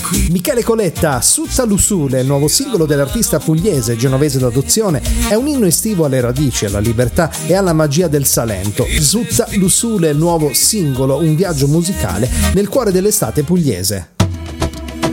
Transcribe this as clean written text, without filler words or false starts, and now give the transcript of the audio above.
Michele Coletta, Sutta Lusule, il nuovo singolo dell'artista pugliese genovese d'adozione, è un inno estivo alle radici, alla libertà e alla magia del Salento. Sutta Lusule, il nuovo singolo, un viaggio musicale nel cuore dell'estate pugliese.